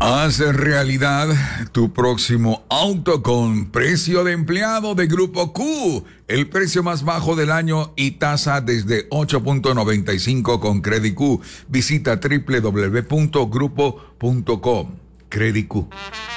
Haz realidad tu próximo auto con precio de empleado de Grupo Q. El precio más bajo del año y tasa desde 8.95 con Credit Q. Visita www.grupo.com. Credit Q.